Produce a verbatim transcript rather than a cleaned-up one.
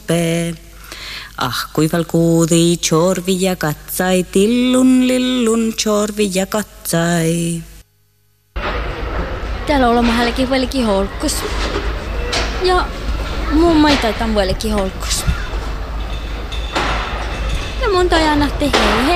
spee. Ah, kuival kuudi tjorvi ja katsai, tillun lillun tjorvi ja katsai. Täällä ollaan hälläkin vieläkin holkkus. Ja mun maita on vieläkin holkkus. Ja mun tajana hei hei.